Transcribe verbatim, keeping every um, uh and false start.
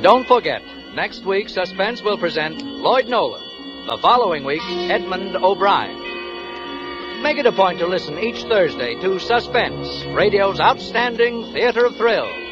Don't forget, next week, Suspense will present Lloyd Nolan. The following week, Edmund O'Brien. Make it a point to listen each Thursday to Suspense, radio's outstanding theater of thrills.